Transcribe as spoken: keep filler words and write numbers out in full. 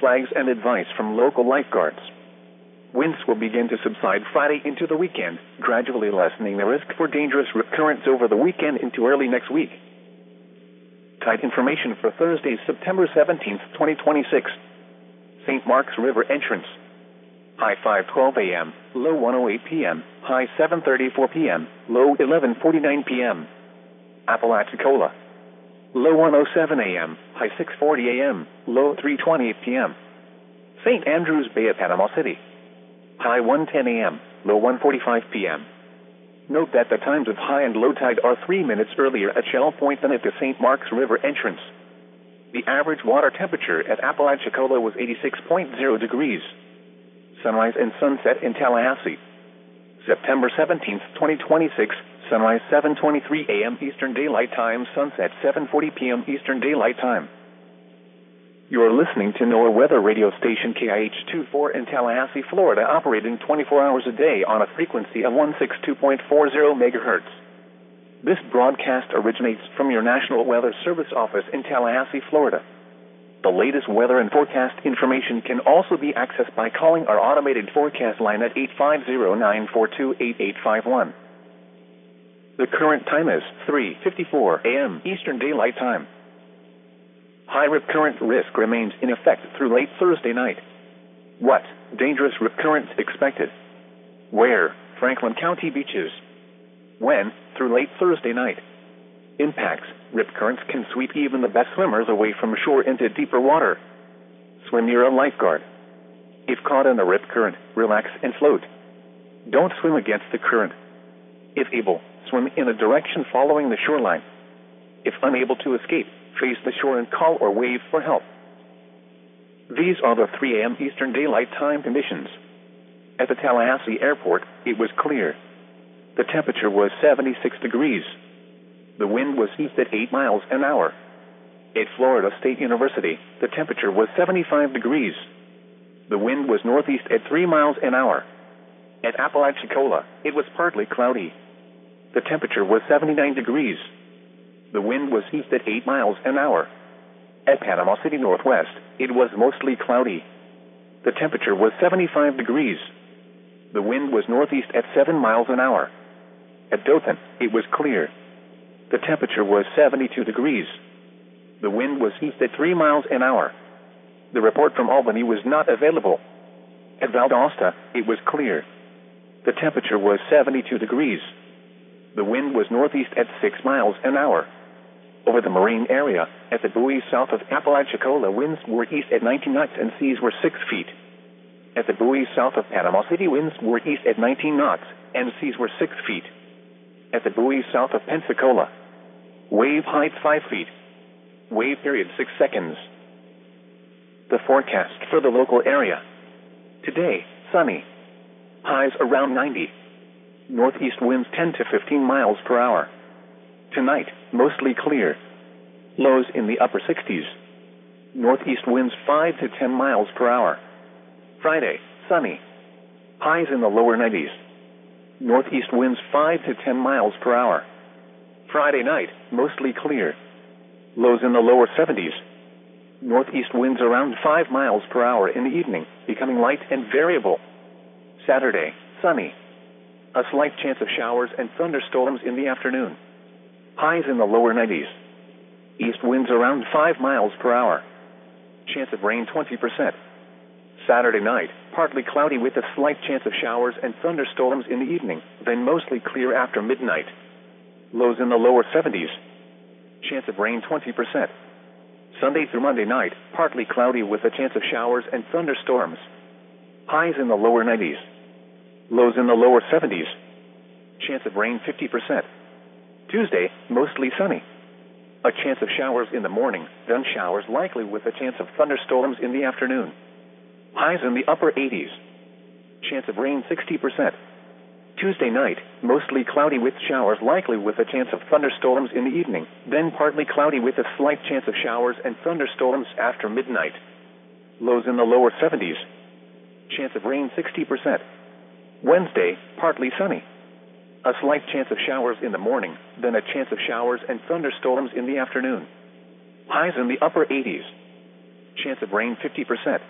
flags and advice from local lifeguards. Winds will begin to subside Friday into the weekend, gradually lessening the risk for dangerous rip currents over the weekend into early next week. Tide information for Thursday, September seventeenth, twenty twenty-six. Saint Mark's River entrance. High five twelve a m, low one oh eight p m, high seven thirty-four p m, low eleven forty-nine p m Apalachicola. Low one oh seven a m, high six forty a m, low three twenty-eight p m Saint Andrews Bay at Panama City. High one ten a m, low one forty-five p m Note that the times of high and low tide are three minutes earlier at Shell Point than at the Saint Mark's River entrance. The average water temperature at Apalachicola was eighty-six point zero degrees. Sunrise and sunset in Tallahassee. September seventeenth, twenty twenty-six, sunrise seven twenty-three a m Eastern Daylight Time, sunset seven forty p m Eastern Daylight Time. You are listening to NOAA Weather Radio Station K I H twenty-four in Tallahassee, Florida, operating twenty-four hours a day on a frequency of one sixty-two point four zero megahertz. This broadcast originates from your National Weather Service office in Tallahassee, Florida. The latest weather and forecast information can also be accessed by calling our automated forecast line at eight five zero, nine four two, eight eight five one. The current time is three fifty-four a m Eastern Daylight Time. High rip current risk remains in effect through late Thursday night. What? Dangerous rip currents expected. Where? Franklin County beaches. When? Through late Thursday night. Impacts. Rip currents can sweep even the best swimmers away from shore into deeper water. Swim near a lifeguard. If caught in a rip current, relax and float. Don't swim against the current. If able, swim in a direction following the shoreline. If unable to escape, face the shore and call or wave for help. These are the three a m Eastern Daylight Time conditions. At the Tallahassee Airport, it was clear. The temperature was seventy-six degrees. The wind was east at eight miles an hour. At Florida State University, the temperature was seventy-five degrees. The wind was northeast at three miles an hour. At Apalachicola, it was partly cloudy. The temperature was seventy-nine degrees. The wind was east at eight miles an hour. At Panama City Northwest, it was mostly cloudy. The temperature was seventy-five degrees. The wind was northeast at seven miles an hour. At Dothan, it was clear. The temperature was seventy-two degrees. The wind was east at three miles an hour. The report from Albany was not available. At Valdosta, it was clear. The temperature was seventy-two degrees. The wind was northeast at six miles an hour. Over the marine area, at the buoys south of Apalachicola, winds were east at nineteen knots and seas were six feet. At the buoys south of Panama City, winds were east at nineteen knots and seas were six feet. At the buoys south of Pensacola, wave height five feet. Wave period six seconds. The forecast for the local area. Today, sunny. Highs around ninety. Northeast winds ten to fifteen miles per hour. Tonight, mostly clear. Lows in the upper sixties. Northeast winds five to ten miles per hour. Friday, sunny. Highs in the lower nineties. Northeast winds five to ten miles per hour. Friday night, mostly clear. Lows in the lower seventies. Northeast winds around five miles per hour in the evening, becoming light and variable. Saturday, sunny. A slight chance of showers and thunderstorms in the afternoon. Highs in the lower nineties. East winds around five miles per hour. Chance of rain twenty percent. Saturday night, partly cloudy with a slight chance of showers and thunderstorms in the evening, then mostly clear after midnight. Lows in the lower seventies. Chance of rain twenty percent. Sunday through Monday night, partly cloudy with a chance of showers and thunderstorms. Highs in the lower nineties. Lows in the lower seventies. Chance of rain fifty percent. Tuesday, mostly sunny. A chance of showers in the morning, then showers likely with a chance of thunderstorms in the afternoon. Highs in the upper eighties. Chance of rain sixty percent. Tuesday night, mostly cloudy with showers likely with a chance of thunderstorms in the evening, then partly cloudy with a slight chance of showers and thunderstorms after midnight. Lows in the lower seventies. Chance of rain sixty percent. Wednesday, partly sunny. A slight chance of showers in the morning, then a chance of showers and thunderstorms in the afternoon. Highs in the upper eighties. Chance of rain fifty percent.